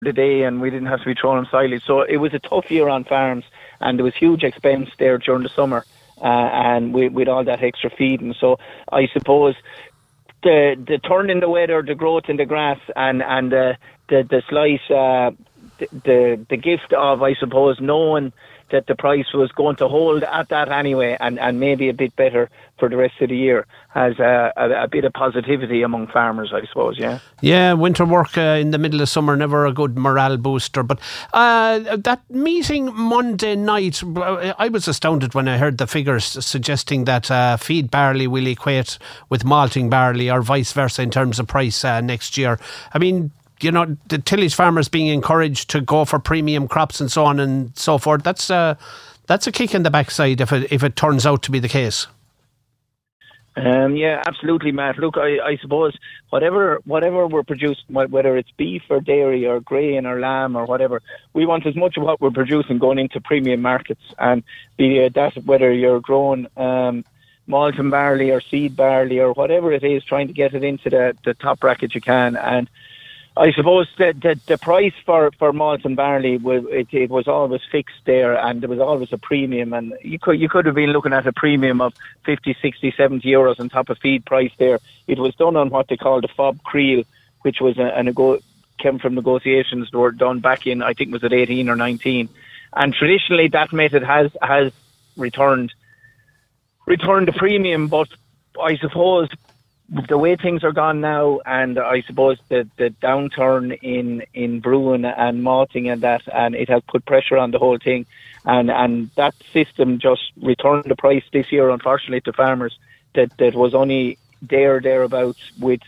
the day, and we didn't have to be throwing silage. So it was a tough year on farms, and there was huge expense there during the summer, and with all that extra feeding. So I suppose the turn in the weather, the growth in the grass, and the slight the gift of, I suppose, knowing that the price was going to hold at that anyway, and maybe a bit better for the rest of the year, has a bit of positivity among farmers, I suppose. Yeah, winter work in the middle of summer, never a good morale booster. But that meeting Monday night, I was astounded when I heard the figures suggesting that feed barley will equate with malting barley, or vice versa, in terms of price next year. I mean, the tillage farmers being encouraged to go for premium crops and so on and so forth. That's a kick in the backside if it turns out to be the case. Yeah, absolutely, Matt. Look, I suppose whatever we're producing, whether it's beef or dairy or grain or lamb or whatever, we want as much of what we're producing going into premium markets, and be that whether you're growing malt and barley or seed barley or whatever it is, trying to get it into the top bracket you can. And I suppose the price for malt and barley it was always fixed there, and there was always a premium, and you could have been looking at a premium of 50, 60, 70 euros on top of feed price there. It was done on what they call the FOB creel, which was came from negotiations that were done back in, I think, was it 18 or 19, and traditionally that method has returned the premium. But I suppose the way things are gone now, and I suppose the downturn in brewing and malting and that, and it has put pressure on the whole thing, and that system just returned the price this year, unfortunately, to farmers that was only thereabouts with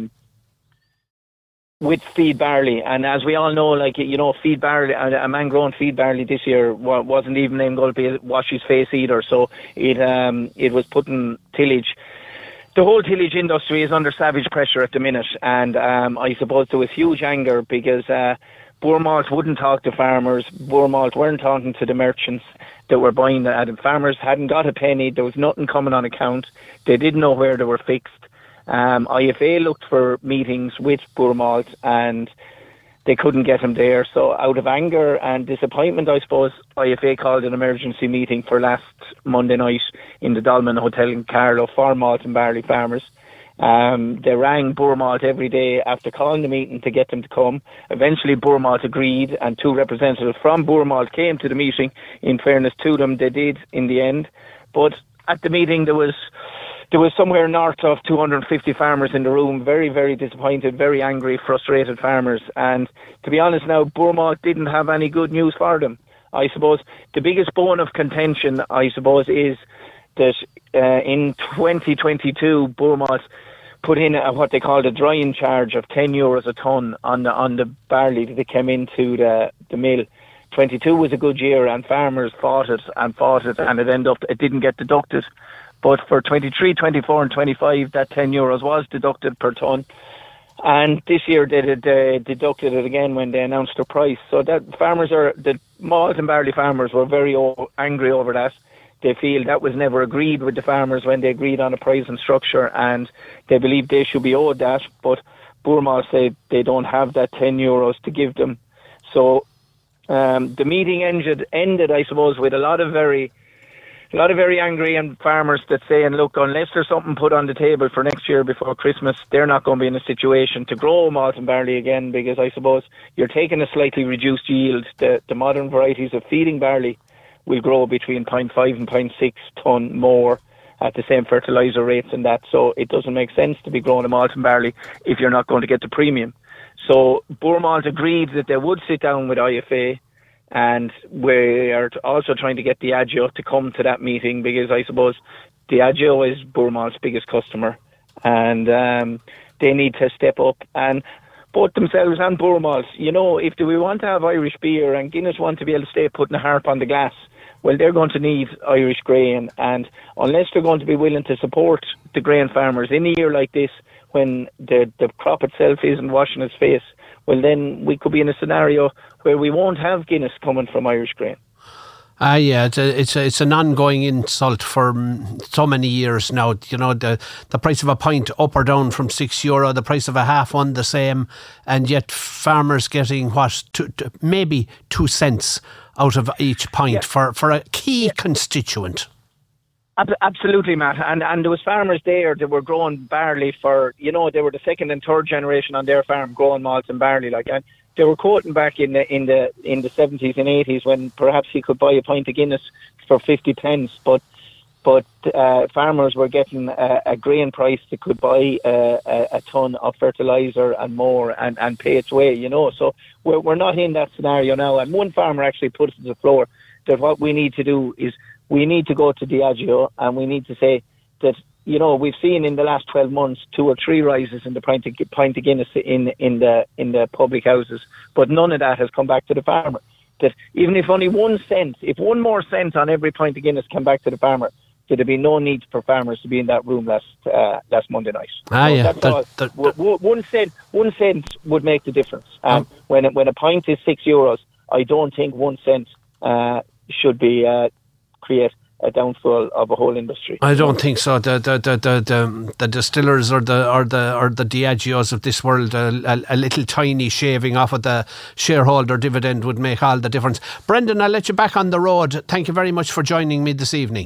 feed barley. And as we all know, feed barley, a man growing feed barley this year wasn't even going to wash his face either. So it was putting tillage. The whole tillage industry is under savage pressure at the minute, and I suppose there was huge anger because Boor Malt wouldn't talk to farmers. Boor Malt weren't talking to the merchants that were buying it, and farmers hadn't got a penny. There was nothing coming on account. They didn't know where they were fixed. IFA looked for meetings with Boor Malt, and they couldn't get him there. So out of anger and disappointment, I suppose, IFA called an emergency meeting for last Monday night in the Dolmen Hotel in Carlow for malt and barley farmers. They rang Boor Malt every day after calling the meeting to get them to come. Eventually Boor Malt agreed, and two representatives from Boor Malt came to the meeting. In fairness to them, they did in the end. But at the meeting there was somewhere north of 250 farmers in the room, very, very disappointed, very angry, frustrated farmers. And to be honest now, Boor Malt didn't have any good news for them. I suppose the biggest bone of contention, is that in 2022, Boor Malt put in what they called a drying charge of 10 euros a tonne on the barley that came into the mill. 22 was a good year, and farmers fought it, and it didn't get deducted. But for 23, 24 and 25, that 10 euros was deducted per tonne. And this year they deducted it again when they announced the price. So that the malt and barley farmers were very angry over that. They feel that was never agreed with the farmers when they agreed on a price and structure, and they believe they should be owed that. But Boor Malt say they don't have that 10 euros to give them. So the meeting ended, I suppose, with a lot of very angry and farmers that saying, look, unless there's something put on the table for next year before Christmas, they're not going to be in a situation to grow malt and barley again, because I suppose you're taking a slightly reduced yield. The modern varieties of feeding barley will grow between 0.5 and 0.6 tonne more at the same fertiliser rates and that. So it doesn't make sense to be growing a malt and barley if you're not going to get the premium. So Boor Malt agreed that they would sit down with IFA, and we are also trying to get the Diageo to come to that meeting, because I suppose the Diageo is Boor Malt's biggest customer, and they need to step up, and both themselves and Boor Malt, if we want to have Irish beer and Guinness want to be able to stay putting a harp on the glass, well, they're going to need Irish grain, and unless they're going to be willing to support the grain farmers in a year like this, when the crop itself isn't washing its face, well, then we could be in a scenario where we won't have Guinness coming from Irish grain. Yeah, it's an ongoing insult for so many years now. You know, the price of a pint up or down from €6, the price of a half one the same, and yet farmers getting maybe 2 cents out of each pint for a key constituent. Absolutely, Matt. And there was farmers there that were growing barley for, they were the second and third generation on their farm growing malt and barley. And they were quoting back in the 70s and 80s when perhaps you could buy a pint of Guinness for 50 pence, but farmers were getting a grain price that could buy a ton of fertilizer and more and pay its way. So we're not in that scenario now. And one farmer actually put it to the floor that what we need to do is we need to go to Diageo and we need to say that, we've seen in the last 12 months 2 or 3 rises in the pint of Guinness in the public houses, but none of that has come back to the farmer. That even if only 1 cent, if 1 more cent on every pint of Guinness came back to the farmer, there'd be no need for farmers to be in that room last Monday night. That's all. 1 cent would make the difference. When a pint is €6, I don't think 1 cent should be create a downfall of a whole industry. I don't think so. The distillers or the Diageos of this world, a little tiny shaving off of the shareholder dividend would make all the difference. Brendan, I'll let you back on the road. Thank you very much for joining me this evening.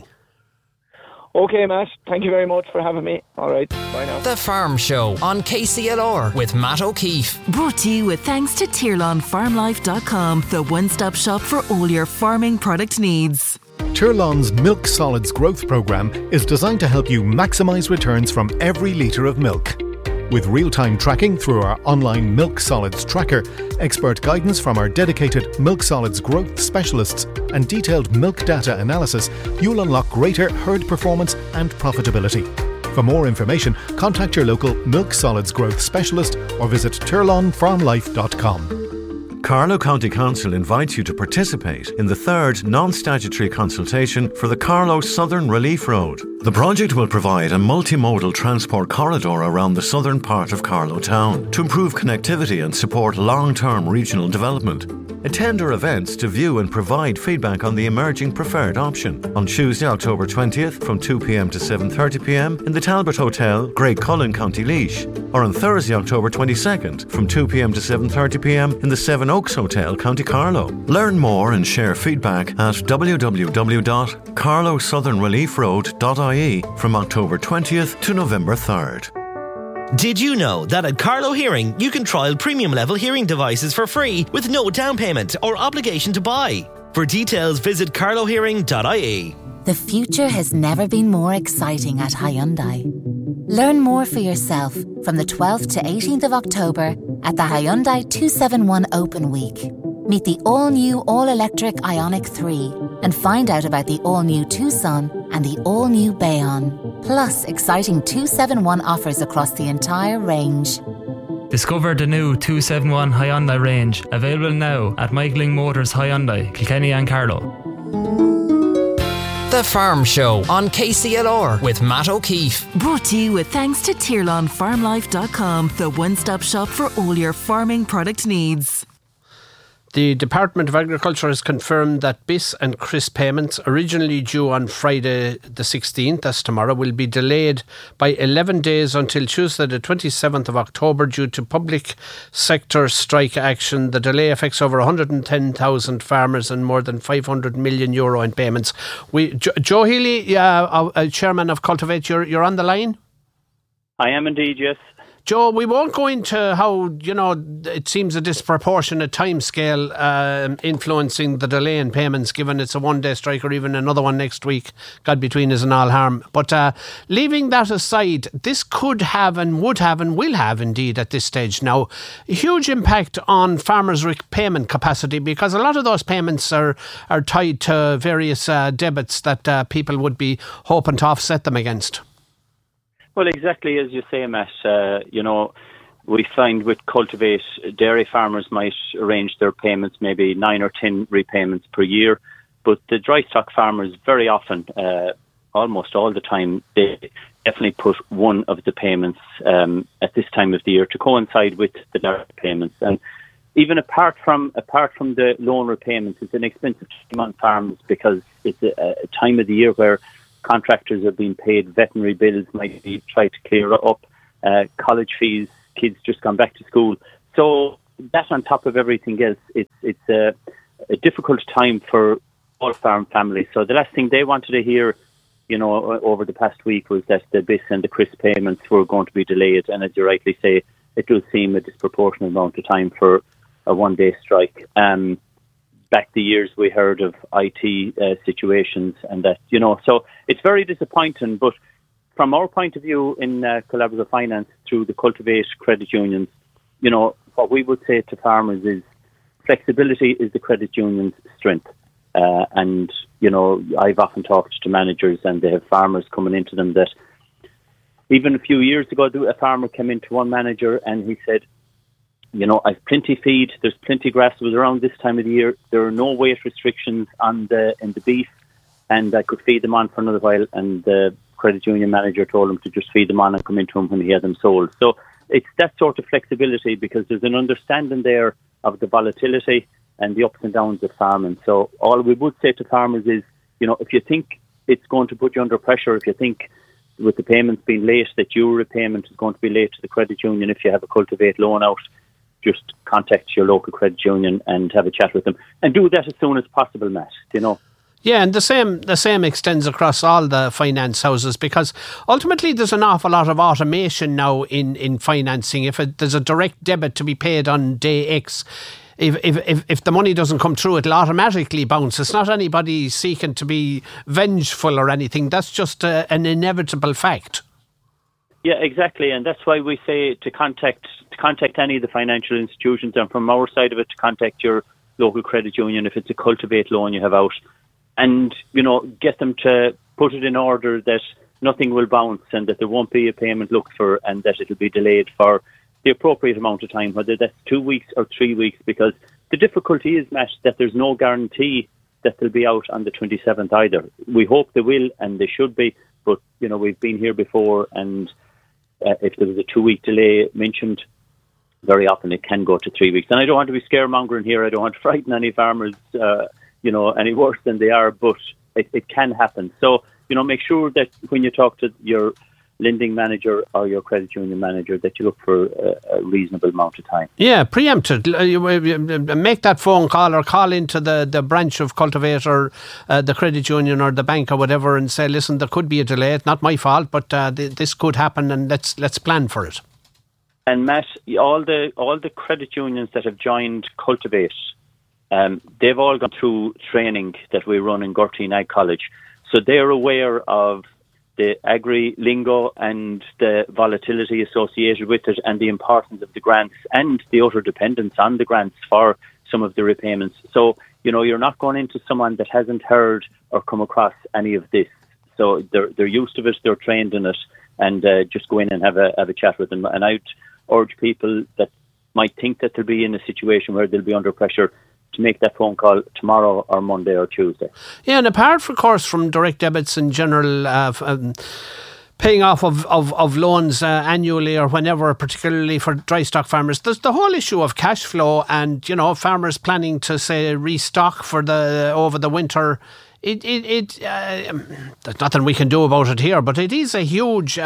Okay, Matt. Thank you very much for having me. All right. Bye now. The Farm Show on KCLR with Matt O'Keefe. Brought to you with thanks to TirlanFarmLife.com, the one-stop shop for all your farming product needs. Tirlan's Milk Solids Growth Programme is designed to help you maximise returns from every litre of milk. With real-time tracking through our online Milk Solids Tracker, expert guidance from our dedicated Milk Solids Growth specialists and detailed milk data analysis, you'll unlock greater herd performance and profitability. For more information, contact your local Milk Solids Growth specialist or visit TirlanFarmLife.com. Carlow County Council invites you to participate in the 3rd non-statutory consultation for the Carlow Southern Relief Road. The project will provide a multimodal transport corridor around the southern part of Carlow Town to improve connectivity and support long-term regional development. Attend our events to view and provide feedback on the emerging preferred option on Tuesday, October 20th from 2pm to 7:30pm in the Talbot Hotel, Graiguecullen, County Laois, or on Thursday, October 22nd from 2pm to 7:30pm in the Seven Oaks Hotel, County Carlow. Learn more and share feedback at www.carlowsouthernreliefroad.ie from October 20th to November 3rd. Did you know that at Carlow Hearing you can trial premium level hearing devices for free with no down payment or obligation to buy? For details, visit carlowhearing.ie. The future has never been more exciting at Hyundai. Learn more for yourself from the 12th to 18th of October at the Hyundai 271 Open Week. Meet the all-new all-electric Ioniq 3 and find out about the all-new Tucson and the all-new Bayon. Plus exciting 271 offers across the entire range. Discover the new 271 Hyundai range, available now at Michaeling Motors Hyundai, Kilkenny and Carlow. The Farm Show on KCLR with Matt O'Keefe. Brought to you with thanks to TirlanFarmLife.com, the one-stop shop for all your farming product needs. The Department of Agriculture has confirmed that BIS and CRIS payments originally due on Friday the 16th, that's tomorrow, will be delayed by 11 days until Tuesday the 27th of October due to public sector strike action. The delay affects over 110,000 farmers and more than €500 million in payments. Joe Healy, Chairman of Cultivate, you're on the line? I am indeed, yes. Joe, we won't go into how, it seems a disproportionate timescale influencing the delay in payments, given it's a one-day strike or even another one next week, God between us and all harm. But leaving that aside, this could have and would have and will have indeed at this stage now a huge impact on farmers' repayment capacity, because a lot of those payments are tied to various debits that people would be hoping to offset them against. Well, exactly as you say, Matt. We find with Cultivate, dairy farmers might arrange their payments, maybe 9 or 10 repayments per year. But the dry stock farmers, very often, almost all the time, they definitely put one of the payments at this time of the year to coincide with the direct payments. And even apart from the loan repayments, it's an expensive time on farms because it's a time of the year where contractors are being paid, veterinary bills might be tried to clear up, college fees, kids just gone back to school. So that on top of everything else, it's a difficult time for all farm families. So the last thing they wanted to hear, over the past week was that the BIS and the CRIS payments were going to be delayed. And as you rightly say, it does seem a disproportionate amount of time for a one-day strike. Back the years we heard of IT situations and that, so it's very disappointing. But from our point of view in collaborative finance through the Cultivate credit unions, what we would say to farmers is flexibility is the credit union's strength. And, I've often talked to managers and they have farmers coming into them that even a few years ago, a farmer came into one manager and he said, I've plenty feed, there's plenty grass. It was around this time of the year. There are no weight restrictions in the beef and I could feed them on for another while. And the credit union manager told him to just feed them on and come into him when he had them sold. So it's that sort of flexibility because there's an understanding there of the volatility and the ups and downs of farming. So all we would say to farmers is, if you think it's going to put you under pressure, if you think with the payments being late that your repayment is going to be late to the credit union, if you have a Cultivate loan out, just contact your local credit union and have a chat with them. And do that as soon as possible, Matt, Yeah, and the same extends across all the finance houses because ultimately there's an awful lot of automation now in financing. If there's a direct debit to be paid on day X, if the money doesn't come through, it'll automatically bounce. It's not anybody seeking to be vengeful or anything. That's just an inevitable fact. Yeah, exactly, and that's why we say to contact any of the financial institutions, and from our side of it, to contact your local credit union if it's a Cultivate loan you have out, and get them to put it in order that nothing will bounce and that there won't be a payment looked for and that it'll be delayed for the appropriate amount of time, whether that's 2 weeks or 3 weeks, because the difficulty is, Matt, that there's no guarantee that they'll be out on the 27th either. We hope they will and they should be, but we've been here before, and if there was a 2-week delay mentioned, very often it can go to 3 weeks. And I don't want to be scaremongering here. I don't want to frighten any farmers, any worse than they are, but it can happen. So, make sure that when you talk to your lending manager or your credit union manager that you look for a reasonable amount of time. Yeah, preempted. Make that phone call or call into the branch of Cultivate or the credit union or the bank or whatever and say, listen, there could be a delay. It's not my fault, but this could happen and let's plan for it. And Matt, all the credit unions that have joined Cultivate, they've all gone through training that we run in Gortine Ag College. So they're aware of the agri lingo and the volatility associated with it and the importance of the grants and the utter dependence on the grants for some of the repayments. So, you're not going into someone that hasn't heard or come across any of this. So they're used to it, they're trained in it, and just go in and have a chat with them. And I'd urge people that might think that they'll be in a situation where they'll be under pressure to make that phone call tomorrow or Monday or Tuesday. Yeah, and apart, of course, from direct debits in general, paying off of loans annually or whenever, particularly for dry stock farmers, there's the whole issue of cash flow and, farmers planning to, say, restock for over the winter. There's nothing we can do about it here, but it is a huge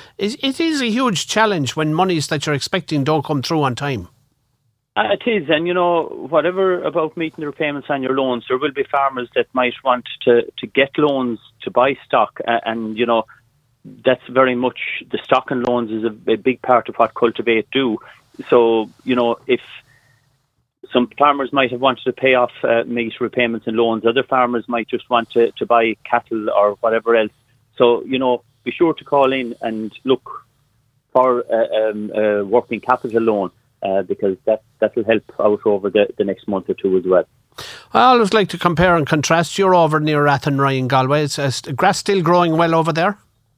challenge when monies that you're expecting don't come through on time. It is, and whatever about meeting the repayments on your loans, there will be farmers that might want to get loans to buy stock, and that's very much, the stock and loans is a big part of what Cultivate do. So, if some farmers might have wanted to pay off meet repayments and loans, other farmers might just want to buy cattle or whatever else. So, be sure to call in and look for a working capital loan. Because that will help out over the next month or two as well. I always like to compare and contrast. You're over near Athenry in Galway. Is grass still growing well over there?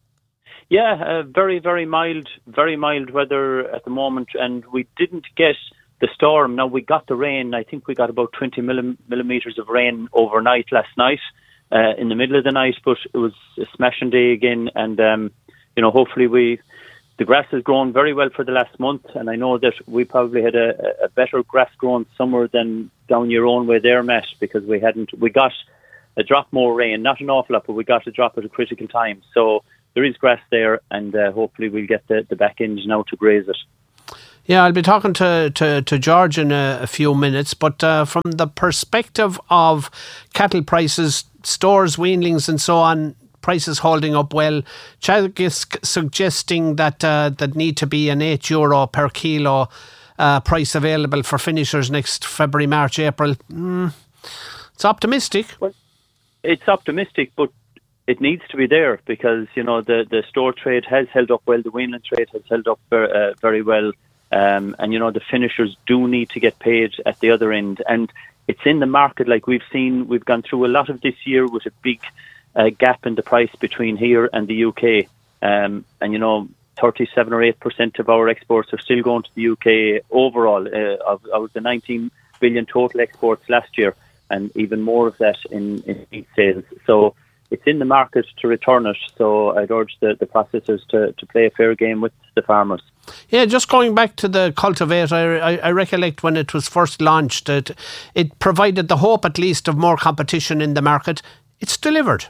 Yeah, very, very mild weather at the moment, and we didn't get the storm. Now, we got the rain. I think we got about 20 millimetres of rain overnight last night, in the middle of the night, but it was a smashing day again, and hopefully we the grass has grown very well for the last month, and I know that we probably had a better grass growing summer than down your own way there, Matt, because we got a drop more rain, not an awful lot, but we got a drop at a critical time. So there is grass there, and hopefully we'll get the back end now to graze it. Yeah, I'll be talking to George in a few minutes, but from the perspective of cattle prices, stores, weanlings and so on, prices holding up well. Chadwick is suggesting that that need to be an €8 per kilo price available for finishers next February, March, April. It's optimistic. Well, it's optimistic, but it needs to be there because, the store trade has held up well, the weanling trade has held up very well, and, the finishers do need to get paid at the other end. And it's in the market, like we've gone through a lot of this year with a big gap in the price between here and the UK. And 37 or 8% of our exports are still going to the UK overall, of the 19 billion total exports last year, and even more of that in meat sales. So it's in the market to return it. So I'd urge the processors to play a fair game with the farmers. Yeah, just going back to the Cultivate, I recollect when it was first launched, it provided the hope at least of more competition in the market. It's delivered.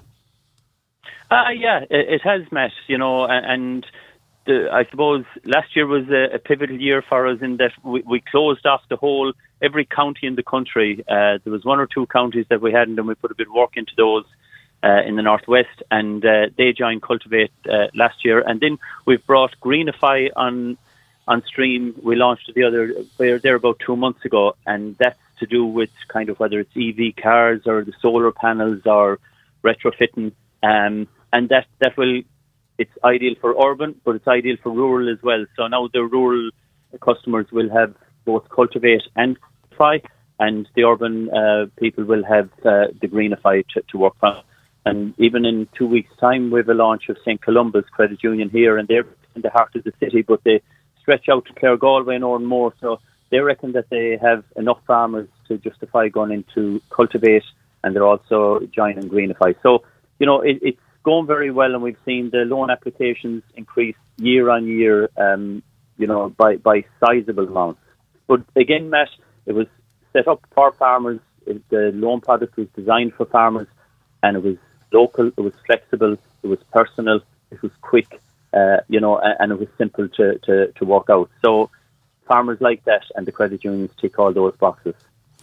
Yeah, it has, Matt, and I suppose last year was a pivotal year for us in that we closed off every county in the country. There was one or two counties that we hadn't, and we put a bit of work into those in the northwest, and they joined Cultivate last year. And then we've brought Greenify on stream. We launched there about 2 months ago, and that's to do with kind of whether it's EV cars or the solar panels or retrofitting. And that it's ideal for urban, but it's ideal for rural as well. So now the rural customers will have both Cultivate and Greenify, and the urban people will have the Greenify to work from. And even in 2 weeks' time, we have a launch of St. Columba's Credit Union here, and they're in the heart of the city, but they stretch out to Clare Galway and Oran More. So they reckon that they have enough farmers to justify going into Cultivate, and they're also joining Greenify. So, it's going very well, and we've seen the loan applications increase year on year, by sizable amounts. But again, Matt, it was set up for farmers. The loan product was designed for farmers, and it was local, it was flexible, it was personal, it was quick, and it was simple to work out. So farmers like that, and the credit unions tick all those boxes.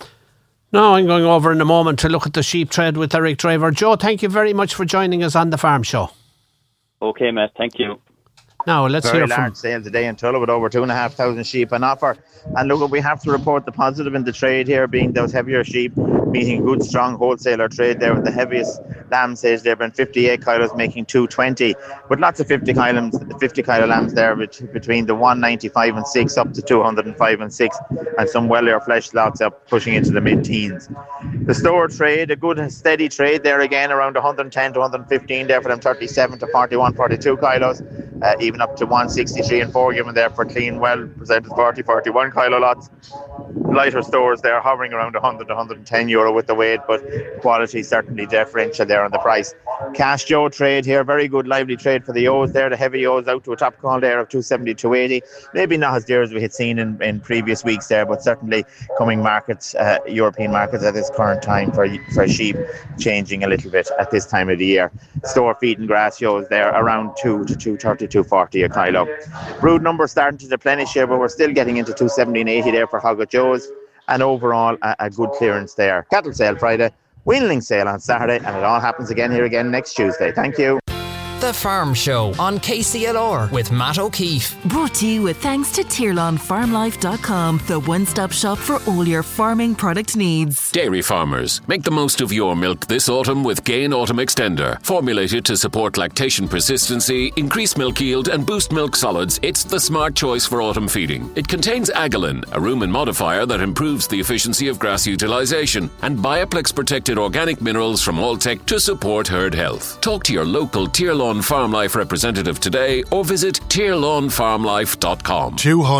Now I'm going over in a moment to look at the sheep trade with Eric Driver. Joe, thank you very much for joining us on the Farm Show. Okay, Matt, thank you. Now let's hear from... Very large sale today in Tulla with over 2,500 sheep on offer. And look, we have to report the positive in the trade here, being those heavier sheep meeting good, strong wholesaler trade there with the heaviest lamb sales there, been 58 kilos making 220, with lots of 50 kilo lambs there between the 195 and 6 up to 205 and 6, and some wellier flesh lots up pushing into the mid-teens. The store trade, a good steady trade there again, around 110 to 115 there for them 37 to 41, 42 kilos, even up to 163 and 4 given there for clean, well presented 40, 41 kilo lots. Lighter stores there hovering around 100 to 110 euro with the weight, but quality certainly differential there on the price. Cash Joe trade here, very good lively trade for the O's there, the heavy O's out to a top call there of 270, 280. Maybe not as dear as we had seen in previous weeks there, but certainly coming markets, European markets at this current time for sheep changing a little bit at this time of the year. Store feed and grass shows there around 2 to 230, 240 a kilo. Brood numbers starting to replenish here, but we're still getting into 270 and 80 there for Hog at Joe's, and overall a good clearance there. Cattle sale Friday, weanling sale on Saturday, and it all happens again next Tuesday. Thank you. The Farm Show on KCLR with Matt O'Keefe. Brought to you with thanks to TirlawnFarmLife.com, the one-stop shop for all your farming product needs. Dairy farmers, make the most of your milk this autumn with Gain Autumn Extender. Formulated to support lactation persistency, increase milk yield and boost milk solids, it's the smart choice for autumn feeding. It contains Agalin, a rumen modifier that improves the efficiency of grass utilisation, and Bioplex protected organic minerals from Alltech to support herd health. Talk to your local Tirlawn Farm Life representative today or visit TirlawnFarmLife.com.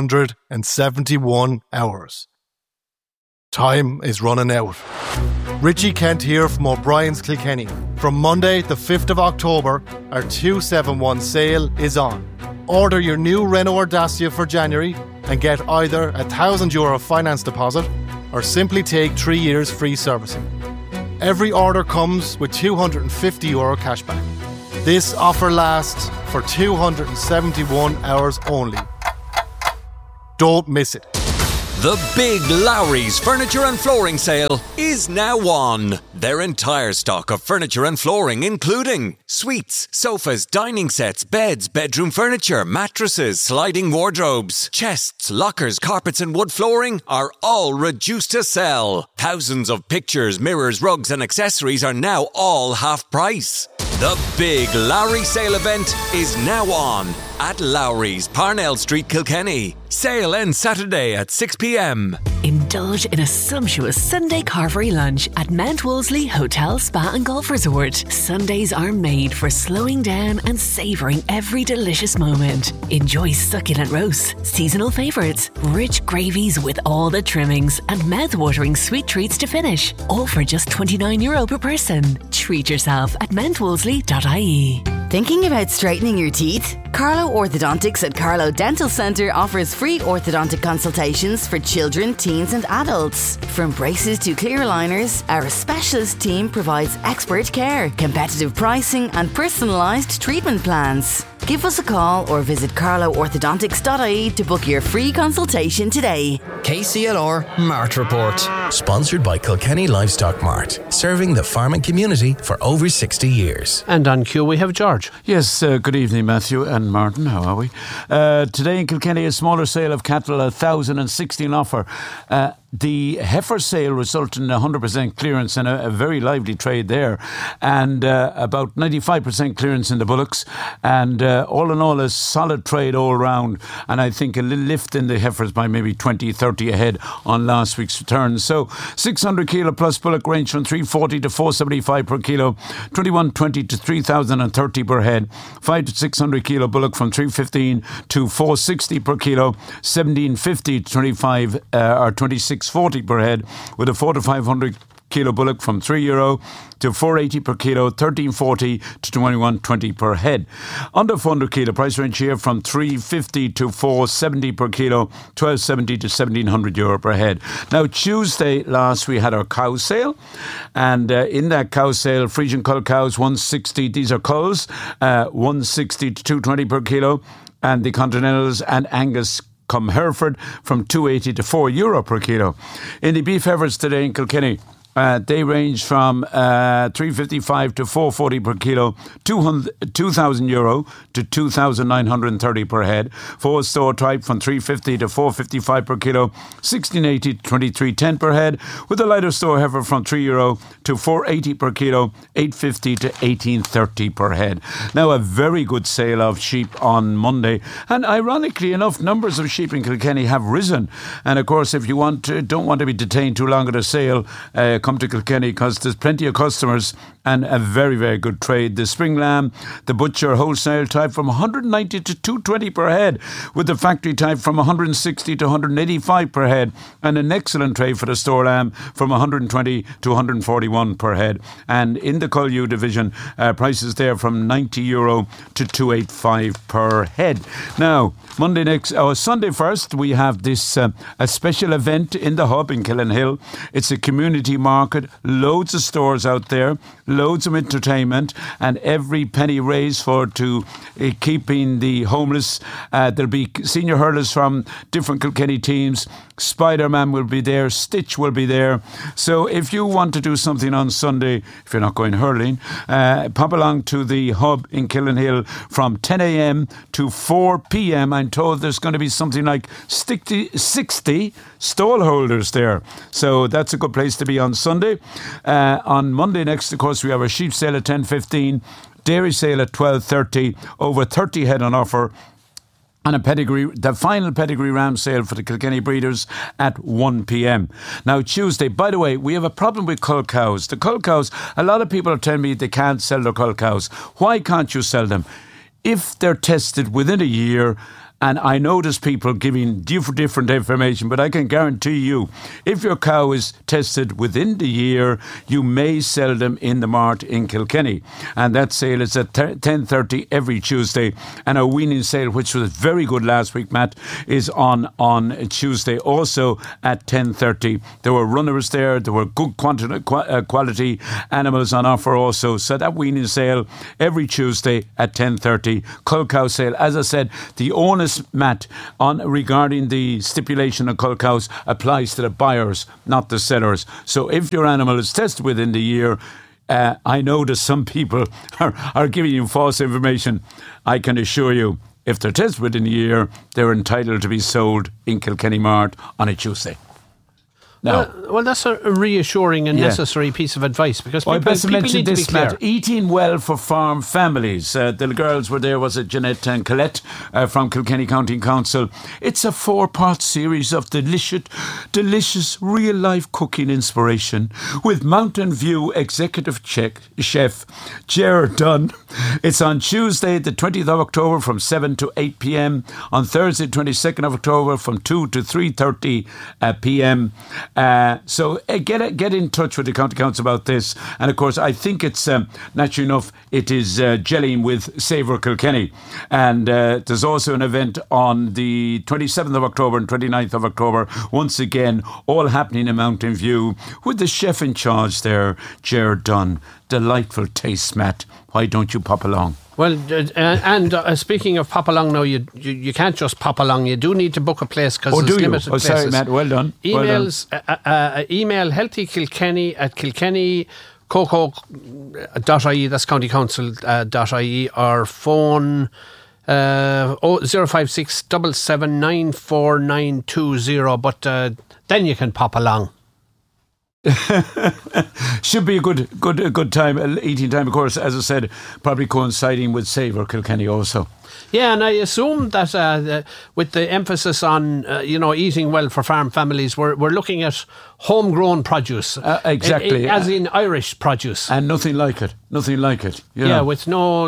271 hours. Time is running out. Richie Kent here from O'Brien's Kilkenny. From Monday the 5th of October, our 271 sale is on. Order your new Renault or Dacia for January and get either a €1,000 finance deposit or simply take 3 years free servicing. Every order comes with €250 cashback. This offer lasts for 271 hours only. Don't miss it. The big Lowry's Furniture and Flooring Sale is now on. Their entire stock of furniture and flooring, including suites, sofas, dining sets, beds, bedroom furniture, mattresses, sliding wardrobes, chests, lockers, carpets and wood flooring, are all reduced to sell. Thousands of pictures, mirrors, rugs and accessories are now all half price. The big Lowry sale event is now on at Lowry's, Parnell Street, Kilkenny. Sale ends Saturday at 6 p.m. Indulge in a sumptuous Sunday carvery lunch at Mount Wolseley Hotel, Spa and Golf Resort. Sundays are made for slowing down and savouring every delicious moment. Enjoy succulent roasts, seasonal favourites, rich gravies with all the trimmings, and mouth-watering sweet treats to finish. All for just €29 per person. Treat yourself at mountwolseley.ie. Thinking about straightening your teeth? Carlo Orthodontics at Carlo Dental Centre offers free orthodontic consultations for children, teens and adults. From braces to clear aligners, our specialist team provides expert care, competitive pricing and personalised treatment plans. Give us a call or visit carloorthodontics.ie to book your free consultation today. KCLR Mart Report. Sponsored by Kilkenny Livestock Mart, serving the farming community for over 60 years. And on cue we have George. Yes, good evening Matthew and Martin, how are we? Today in Kilkenny, a smaller sale of cattle, 1,016 offer. The heifer sale resulted in 100% clearance and a very lively trade there, and about 95% clearance in the bullocks, and all in all a solid trade all round, and I think a little lift in the heifers by maybe 20-30 ahead on last week's returns. So 600 kilo plus bullock range from 340 to 475 per kilo, 2120 to 3030 per head, 5 to 600 kilo bullock from 315 to 460 per kilo, 1750 to 25 or 2640 per head, with a 4 to 500 kilo bullock from €3 to 480 per kilo, 1340 to 2120 per head. Under 400 kilo price range here from 350 to 470 per kilo, 1270 to €1,700 per head. Now Tuesday last we had our cow sale, and in that cow sale, Frisian cull cows 160, these are culls, 160 to 220 per kilo, and the Continentals and Angus come Hereford from 280 to €4 per kilo. In the beef heifers today in Kilkenny, they range from 355 to 440 per kilo, €2,000 to 2,930 per head. Four store type from 350 to 455 per kilo, 1680 to 2310 per head, with a lighter store heifer from €3 to 480 per kilo, 850 to 1830 per head. Now a very good sale of sheep on Monday, and ironically enough, numbers of sheep in Kilkenny have risen. And of course, if you don't want to be detained too long at a sale, come to Kilkenny, because there's plenty of customers and a very, very good trade. The spring lamb, the butcher wholesale type from 190 to 220 per head, with the factory type from 160 to 185 per head, and an excellent trade for the store lamb from 120 to 141 per head. And in the Cullew division, prices there from €90 to 285 per head. Now, Sunday first, we have this a special event in the hub in Killenhill. It's a community market, loads of stores out there, loads of entertainment, and every penny raised to keeping the homeless. There'll be senior hurlers from different Kilkenny teams. Spider-Man will be there, Stitch will be there. So if you want to do something on Sunday, if you're not going hurling, pop along to the hub in Killenhill from 10 a.m. to 4 p.m. I'm told there's going to be something like 60 stall holders there. So that's a good place to be on Sunday. On Monday next, of course, we have a sheep sale at 10:15, dairy sale at 12:30, over 30 head on offer, and the final pedigree ram sale for the Kilkenny breeders at 1 p.m. Now, Tuesday, by the way, we have a problem with cull cows. The cull cows, a lot of people are telling me they can't sell their cull cows. Why can't you sell them? If they're tested within a year And I notice people giving different information, but I can guarantee you, if your cow is tested within the year, you may sell them in the mart in Kilkenny. And that sale is at 10:30 every Tuesday. And our weaning sale, which was very good last week, Matt, is on Tuesday also at 10:30. There were runners there. There were good quality animals on offer also. So that weaning sale every Tuesday at 10:30. Cull cow sale, as I said, the onus, Matt, regarding the stipulation of cull cows applies to the buyers, not the sellers. So if your animal is tested within the year, I know that some people are giving you false information. I can assure you, if they're tested within a year, they're entitled to be sold in Kilkenny Mart on a Tuesday. Now, well, that's a reassuring and necessary piece of advice, because people need to be clear. Matt, eating well for farm families. The girls were there, was it Jeanette and Colette from Kilkenny County Council. It's a 4-part series of delicious real-life cooking inspiration with Mountain View Executive Chef Gerard Dunn. It's on Tuesday the 20th of October from 7 to 8 p.m. On Thursday 22nd of October from 2 to 3:30 p.m. So get in touch with the County Council about this. And of course, I think it's naturally enough, it is gelling with Savour Kilkenny. And there's also an event on the 27th of October and 29th of October. Once again, all happening in Mountain View with the chef in charge there, Gerard Dunn. Delightful taste, Matt. Why don't you pop along? Well, and speaking of pop along now, you can't just pop along. You do need to book a place because there's limited places. Sorry, Matt. Well done. Emails, email healthykilkenny@kilkennycoco.ie, that's countycouncil.ie, or phone 056 779 4920. But then you can pop along. Should be a good time, eating time, of course, as I said, probably coinciding with Savour Kilkenny also. Yeah, and I assume that with the emphasis on eating well for farm families, we're looking at homegrown produce, exactly, as in Irish produce, and nothing like it. Yeah, with no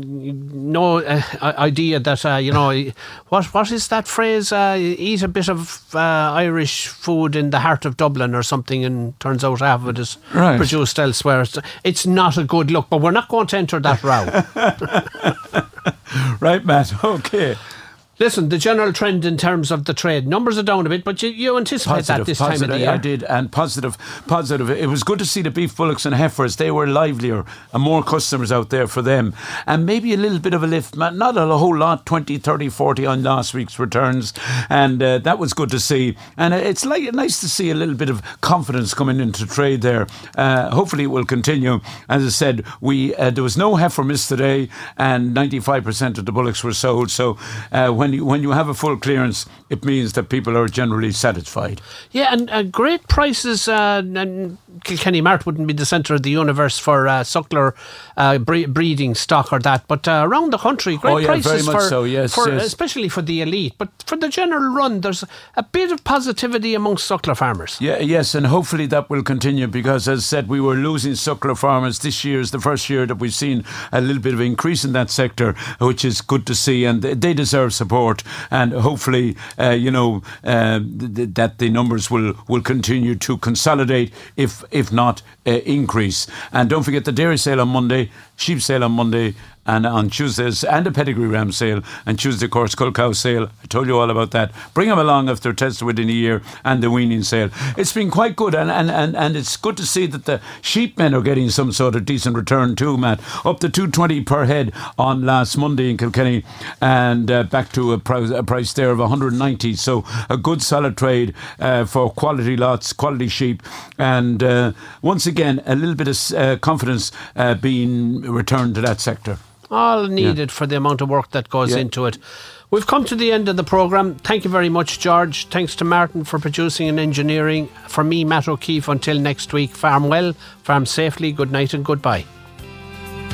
idea that what is that phrase? Eat a bit of Irish food in the heart of Dublin or something, and turns out half of it is produced elsewhere. It's not a good look, but we're not going to enter that route. Right, Matt. Okay. Listen, the general trend in terms of the trade, numbers are down a bit, but you anticipate that this time of the year. I did, and positive. It was good to see the beef bullocks and heifers. They were livelier and more customers out there for them. And maybe a little bit of a lift, not a whole lot, 20, 30, 40 on last week's returns. And that was good to see. And it's nice to see a little bit of confidence coming into trade there. Hopefully it will continue. As I said, there was no heifer missed today, and 95% of the bullocks were sold. So when you have a full clearance, it means that people are generally satisfied. Yeah, and great prices. And Kilkenny Mart wouldn't be the centre of the universe for suckler breeding stock or that, but around the country, great prices very much so, yes. Especially for the elite. But for the general run, there's a bit of positivity amongst suckler farmers. Yeah, yes, and hopefully that will continue, because as I said, we were losing suckler farmers. This year is the first year that we've seen a little bit of increase in that sector, which is good to see, and they deserve support. And hopefully, that the numbers will continue to consolidate, if not increase. And don't forget the dairy sale on Monday, sheep sale on Monday, and on Tuesdays, and a pedigree ram sale, and Tuesday, of course, cull cow sale. I told you all about that. Bring them along if they're tested within a year, and the weaning sale. It's been quite good, and it's good to see that the sheepmen are getting some sort of decent return too, Matt. Up to $220 per head on last Monday in Kilkenny, and back to a price there of $190. So a good solid trade for quality lots, quality sheep, and once again a little bit of confidence being returned to that sector. All needed for the amount of work that goes into it. We've come to the end of the programme. Thank you very much, George. Thanks to Martin for producing and engineering. For me, Matt O'Keefe, until next week, farm well, farm safely. Good night and goodbye.